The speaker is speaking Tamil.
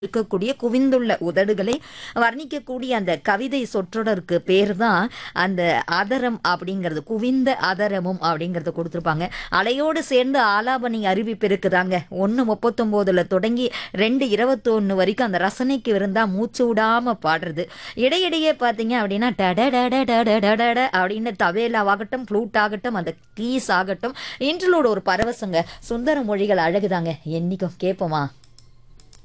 இருக்கக்கூடிய குவிந்துள்ள உதடுகளை வர்ணிக்கக்கூடிய அந்த கவிதை சொற்றொடருக்கு பேர் தான் அந்த அதரம் அப்படிங்கிறது. குவிந்த அதரமும் அப்படிங்கறத கொடுத்துருப்பாங்க. அலையோடு சேர்ந்து ஆலாபனி அறிவிப்பு இருக்குதாங்க. 1:39 தொடங்கி 2:21 வரைக்கும் அந்த ரசனைக்கு இருந்தா மூச்சு விடாம பாடுறது. இடையிடையே பார்த்தீங்க அப்படின்னா டட அப்படின்னு தவேலாவாகட்டும் ஃப்ளூட் ஆகட்டும் அந்த கீஸ் ஆகட்டும் இன்டர்லூட் ஒரு பரவசங்க. சுந்தர மொழிகள் அழகுதாங்க. என்னைக்கும் கேட்போமா?